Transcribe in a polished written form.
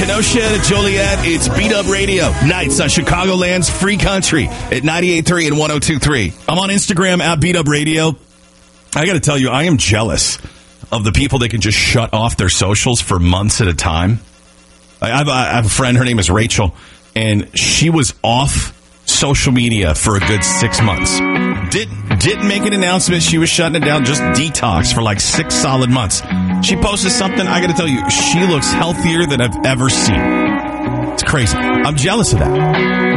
Kenosha to Joliet, it's Beat Up Radio. Nights on Chicagoland's free country at 98.3 and 102.3. I'm on Instagram at Beat Up Radio. I got to tell you, I am jealous of the people that can just shut off their socials for months at a time. I have a friend, her name is Rachel, and she was off social media for a good 6 months. Didn't make an announcement. She was shutting it down, just detox for like 6 solid months. She posted something. I got to tell you, she looks healthier than I've ever seen. It's crazy. I'm jealous of that.